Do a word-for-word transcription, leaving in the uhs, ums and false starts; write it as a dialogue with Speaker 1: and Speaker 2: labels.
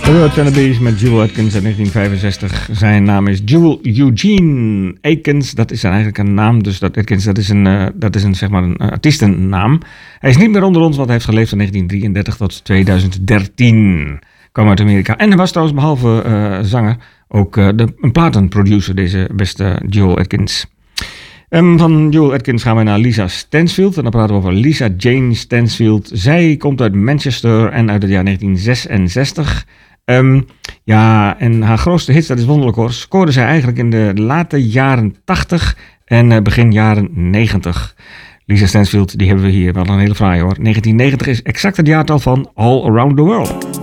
Speaker 1: The Tenebys met Jewel Atkins uit negentien vijfenzestig. Zijn naam is Jewel Eugene Atkins. Dat is eigenlijk een naam, dus dat Atkins, dat is een, uh, dat is een, zeg maar een uh, artiestennaam. Hij is niet meer onder ons, want hij heeft geleefd van negentien drieëndertig tot tweeduizend dertien. Kwam uit Amerika. En hij was trouwens behalve uh, zanger ook uh, de, een platenproducer, deze beste Jewel Atkins. Um, van Jewel Atkins gaan we naar Lisa Stansfield. En dan praten we over Lisa Jane Stansfield. Zij komt uit Manchester en uit het jaar negentien zesenzestig. Um, ja, en haar grootste hits, dat is wonderlijk hoor, scoorde zij eigenlijk in de late jaren tachtig en uh, begin jaren negentig. Lisa Stansfield, die hebben we hier wel een hele fraaie hoor. negentien negentig is exact het jaartal van All Around the World.